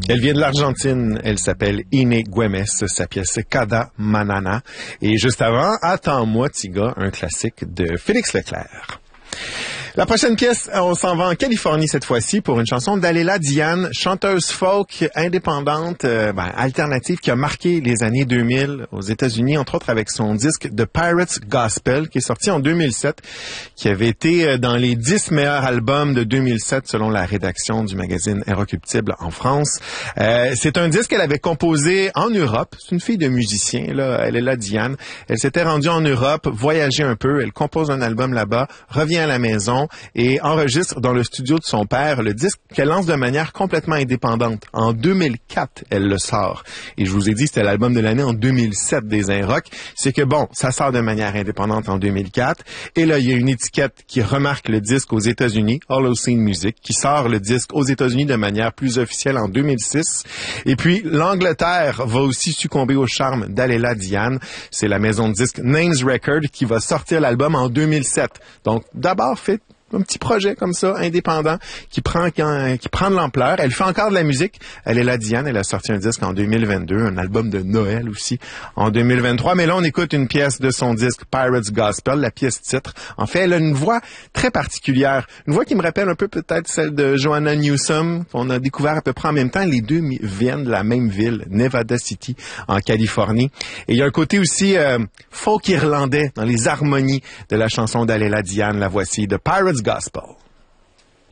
Elle vient de l'Argentine, elle s'appelle Ine Güemes, sa pièce Cada Manana. Et juste avant, Attends-moi, Tiga, un classique de Félix Leclerc. La prochaine pièce, on s'en va en Californie cette fois-ci pour une chanson d'Alela Diane, chanteuse folk indépendante, alternative, qui a marqué les années 2000 aux États-Unis, entre autres avec son disque The Pirates Gospel, qui est sorti en 2007, qui avait été dans les 10 meilleurs albums de 2007 selon la rédaction du magazine Inrecuptible en France. C'est un disque qu'elle avait composé en Europe. C'est une fille de musicien, là, Alela Diane. Elle s'était rendue en Europe, voyagé un peu, elle compose un album là-bas, revient à la maison et enregistre dans le studio de son père le disque qu'elle lance de manière complètement indépendante. En 2004, elle le sort. Et je vous ai dit, c'était l'album de l'année en 2007 des Inrock. C'est que bon, ça sort de manière indépendante en 2004. Et là, il y a une étiquette qui remarque le disque aux États-Unis, Holocene Music, qui sort le disque aux États-Unis de manière plus officielle en 2006. Et puis, l'Angleterre va aussi succomber au charme d'Alela Diane. C'est la maison de disques Names Record qui va sortir l'album en 2007. Donc, d'abord, fait un petit projet comme ça, indépendant, qui prend de l'ampleur. Elle fait encore de la musique. Alela Diane, elle a sorti un disque en 2022, un album de Noël aussi en 2023. Mais là, on écoute une pièce de son disque Pirates Gospel, la pièce titre. En fait, elle a une voix très particulière. Une voix qui me rappelle un peu peut-être celle de Joanna Newsom, qu'on a découvert à peu près en même temps. Les deux viennent de la même ville, Nevada City, en Californie. Et il y a un côté aussi folk irlandais dans les harmonies de la chanson d'Alela Diane. La voici, The Pirates Gospel.